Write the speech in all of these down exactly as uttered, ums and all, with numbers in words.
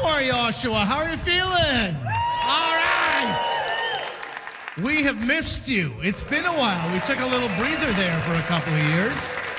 How are you, Oshawa? How are you feeling? All right. We have missed you. It's been a while. We took a little breather there for a couple of years.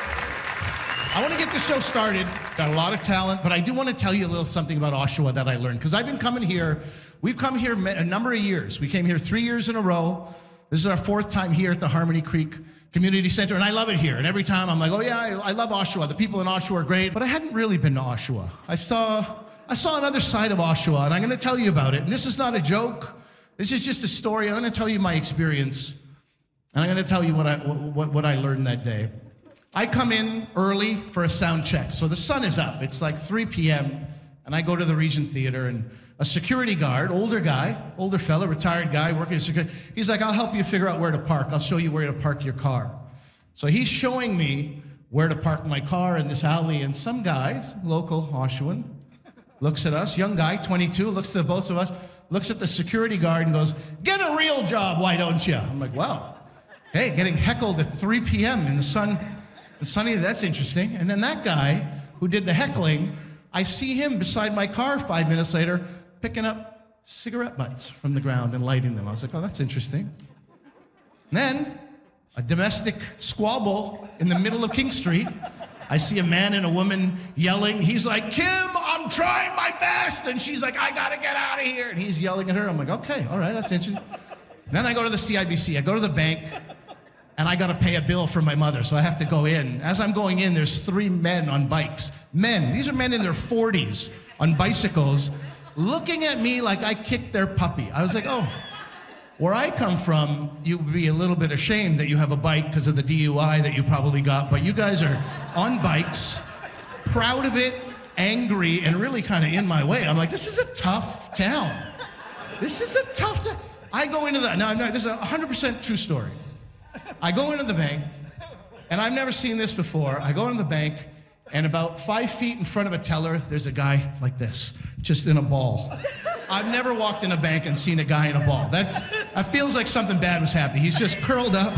I want to get the show started. Got a lot of talent, but I do want to tell you a little something about Oshawa that I learned, because I've been coming here. We've come here a number of years. We came here three years in a row. This is our fourth time here at the Harmony Creek Community Center, and I love it here. And every time I'm like, oh yeah, I, I love Oshawa. The people in Oshawa are great. But I hadn't really been to Oshawa. I saw, I saw another side of Oshawa, and I'm going to tell you about it. And this is not a joke. This is just a story. I'm going to tell you my experience, and I'm going to tell you what I, what, what I learned that day. I come in early for a sound check. So the sun is up. It's like three p.m., and I go to the Regent Theater, and a security guard, older guy, older fella, retired guy, working at security, he's like, I'll help you figure out where to park. I'll show you where to park your car. So he's showing me where to park my car in this alley, and some guy, local Oshawan, looks at us, young guy, twenty-two, looks at the both of us, looks at the security guard and goes, get a real job, why don't you? I'm like, well, hey, getting heckled at three p.m. in the sun, the sunny, that's interesting. And then that guy who did the heckling, I see him beside my car five minutes later, picking up cigarette butts from the ground and lighting them. I was like, oh, that's interesting. And then, a domestic squabble in the middle of King Street. I see a man and a woman yelling. He's like, Kim, I'm trying my best. And she's like, I gotta get out of here. And he's yelling at her. I'm like, okay, all right, that's interesting. Then I go to the C I B C. I go to the bank, and I gotta pay a bill for my mother, so I have to go in. As I'm going in, there's three men on bikes. Men, these are men in their forties on bicycles, looking at me like I kicked their puppy. I was like, oh, where I come from, you would be a little bit ashamed that you have a bike because of the D U I that you probably got, but you guys are on bikes, proud of it, angry, and really kind of in my way. I'm like, this is a tough town. This is a tough town. I go into the, now, no, this is a one hundred percent true story. I go into the bank, and I've never seen this before. I go into the bank, and about five feet in front of a teller, there's a guy like this, just in a ball. I've never walked in a bank and seen a guy in a ball. That, that feels like something bad was happening. He's just curled up.